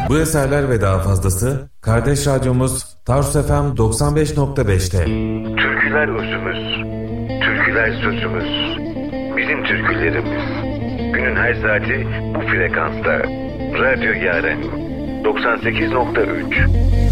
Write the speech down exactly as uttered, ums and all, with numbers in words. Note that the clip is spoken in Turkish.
Bu eserler ve daha fazlası kardeş radyomuz Tarsus F M doksan beş nokta beş'te. Türküler özümüz, türküler sözümüz, bizim türkülerimiz. Günün her saati bu frekansta. Radyo Yaren doksan sekiz nokta üç.